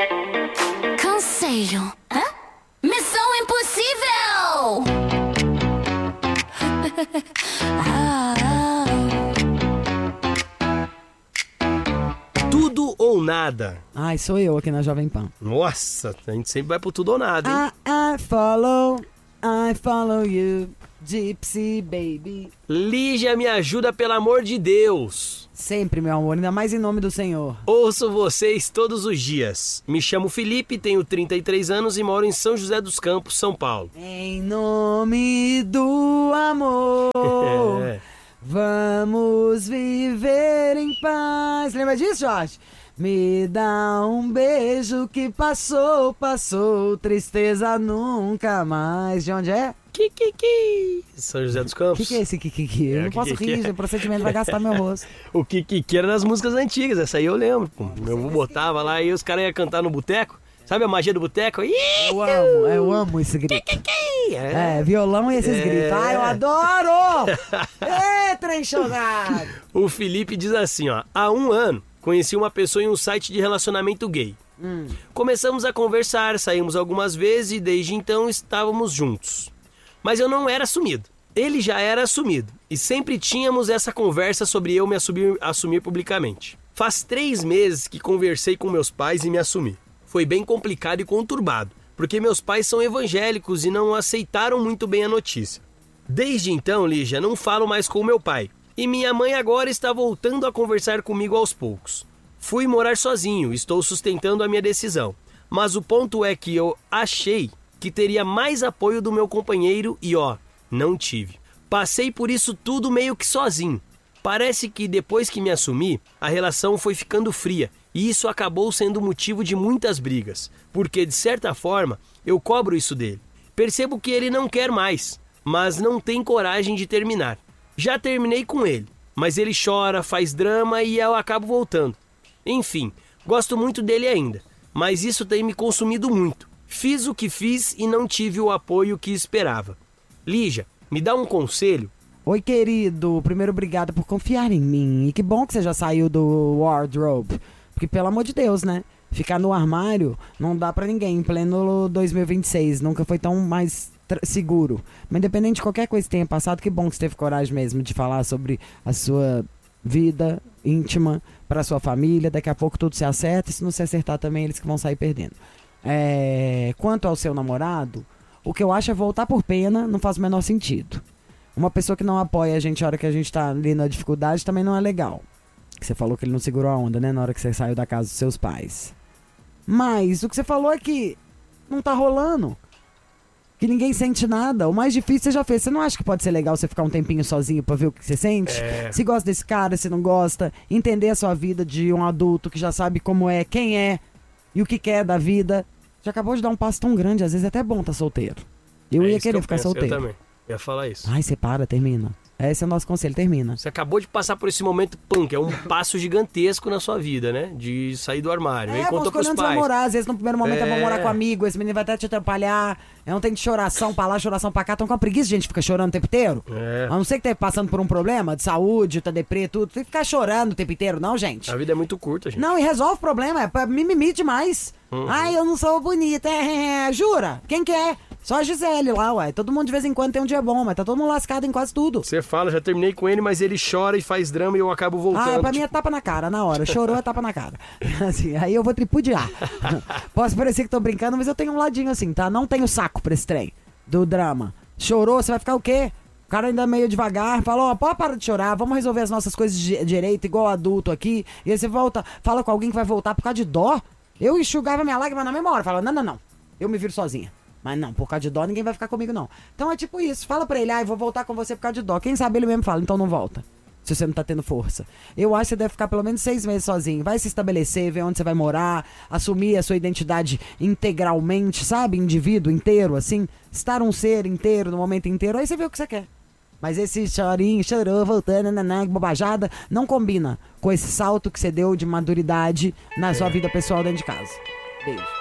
Conselho. Hã? Missão impossível! Tudo ou nada. Ai, sou eu aqui na Jovem Pan. Nossa, a gente sempre vai pro tudo ou nada, hein? I follow you, Gypsy baby. Lígia, me ajuda, pelo amor de Deus. Sempre, meu amor, ainda mais em nome do Senhor. Ouço vocês todos os dias. Me chamo Felipe, tenho 33 anos e moro em São José dos Campos, São Paulo. Em nome do amor, vamos viver em paz. Lembra disso, Jorge? Me dá um beijo que passou, tristeza nunca mais. De onde é? Kikiki. São José dos Campos. O que é esse Kikiki? Eu não posso rir, o procedimento vai gastar meu rosto. O Kikiki era nas músicas antigas, essa aí eu lembro. Pô. Meu avô botava lá e os caras iam cantar no boteco. Sabe a magia do boteco? Eu amo esse grito. Kikiki. Violão e esses gritos. Ai, eu adoro! Ê, trem chorado! O Felipe diz assim, ó. Há 1 ano, conheci uma pessoa em um site de relacionamento gay. Começamos a conversar, saímos algumas vezes e desde então estávamos juntos. Mas eu não era assumido. Ele já era assumido. E sempre tínhamos essa conversa sobre eu me assumir publicamente. Faz 3 meses que conversei com meus pais e me assumi. Foi bem complicado e conturbado, porque meus pais são evangélicos e não aceitaram muito bem a notícia. Desde então, Lígia, não falo mais com meu pai. E minha mãe agora está voltando a conversar comigo aos poucos. Fui morar sozinho, estou sustentando a minha decisão. Mas o ponto é que eu achei que teria mais apoio do meu companheiro e não tive. Passei por isso tudo meio que sozinho. Parece que depois que me assumi, a relação foi ficando fria e isso acabou sendo motivo de muitas brigas, porque de certa forma eu cobro isso dele. Percebo que ele não quer mais, mas não tem coragem de terminar. Já terminei com ele, mas ele chora, faz drama e eu acabo voltando. Enfim, gosto muito dele ainda, mas isso tem me consumido muito. Fiz o que fiz e não tive o apoio que esperava. Lígia, me dá um conselho? Oi, querido. Primeiro, obrigado por confiar em mim. E que bom que você já saiu do wardrobe. Porque, pelo amor de Deus, né? Ficar no armário não dá pra ninguém. Em pleno 2026. Nunca foi tão mais seguro. Mas independente de qualquer coisa que tenha passado, que bom que você teve coragem mesmo de falar sobre a sua vida íntima pra sua família. Daqui a pouco tudo se acerta. E se não se acertar também, eles que vão sair perdendo. Quanto ao seu namorado, o que eu acho é voltar por pena, não faz o menor sentido. Uma pessoa que não apoia a gente na hora que a gente tá ali na dificuldade também não é legal. Você falou que ele não segurou a onda, né, na hora que você saiu da casa dos seus pais. Mas o que você falou é que não tá rolando, que ninguém sente nada. O mais difícil você já fez. Você não acha que pode ser legal você ficar um tempinho sozinho pra ver o que você sente? Se gosta desse cara, se não gosta, entender a sua vida de um adulto que já sabe como é, quem é e o que quer da vida. Já acabou de dar um passo tão grande, às vezes é até bom estar solteiro. Eu ia querer ficar solteiro. Eu também, ia falar isso. Ai, você para, termina. Esse é o nosso conselho, termina. Você acabou de passar por esse momento, que é um passo gigantesco na sua vida, né? De sair do armário. Aí contou pros pais. Namorar, às vezes no primeiro momento é bom morar com amigo, esse menino vai até te atrapalhar. Não tem de choração pra lá, choração pra cá. Tão com a preguiça de gente fica chorando o tempo inteiro. A não ser que tá passando por um problema de saúde, tá deprê, tudo. Tem que ficar chorando o tempo inteiro, não, gente. A vida é muito curta, gente. Não, e resolve o problema, é pra mimimi demais. Ai, eu não sou bonita, jura? Quem que é? Só a Gisele lá, ué. Todo mundo de vez em quando tem um dia bom, mas tá todo mundo lascado em quase tudo. Você fala, já terminei com ele, mas ele chora e faz drama e eu acabo voltando. Pra mim é tapa na cara, na hora. Chorou é tapa na cara. Assim, aí eu vou tripudiar. Posso parecer que tô brincando, mas eu tenho um ladinho assim, tá? Não tenho saco pra esse trem do drama. Chorou, você vai ficar o quê? O cara ainda meio devagar, fala, pode parar de chorar, vamos resolver as nossas coisas direito, igual adulto aqui. E aí você volta, fala com alguém que vai voltar por causa de dó. Eu enxugava minha lágrima na mesma hora, falava, não. Eu me viro sozinha. Mas não, por causa de dó ninguém vai ficar comigo não. Então é tipo isso, fala pra ele, vou voltar com você por causa de dó. Quem sabe ele mesmo fala, então não volta. Se você não tá tendo força. Eu acho que você deve ficar pelo menos 6 meses sozinho. Vai se estabelecer, ver onde você vai morar, assumir a sua identidade integralmente, sabe? Indivíduo inteiro, assim. Estar um ser inteiro, no momento inteiro, aí você vê o que você quer. Mas esse chorinho, chorou, voltando, bobajada, não combina com esse salto que você deu de maturidade na sua vida pessoal dentro de casa. Beijo.